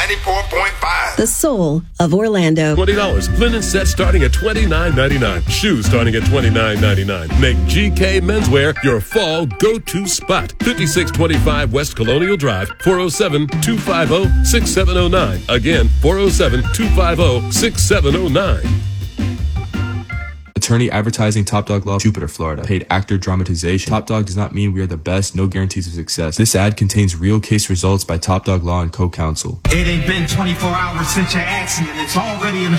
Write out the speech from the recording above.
94.5. The soul of Orlando. $20. Linen set starting at $29.99. Shoes starting at $29.99. Make GK Menswear your fall go-to spot. 5625 West Colonial Drive, 407-250-6709. Again, 407-250-6709. Attorney advertising, Top Dog Law, Jupiter, Florida. Paid actor dramatization. Top Dog does not mean we are the best. No guarantees of success. This ad contains real case results by Top Dog Law and co-counsel. It ain't been 24 hours since your accident. It's already in